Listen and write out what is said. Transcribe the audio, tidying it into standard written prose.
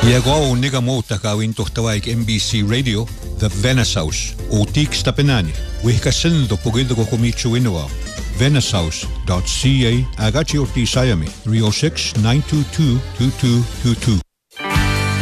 Viagao nega mota ka wintohtawaik NBC Radio, The Venice House, o Tix Tapenani, wihkasindo pugildo komichu inua. VeniceHouse.ca agachi orti sayami 306-922-2222.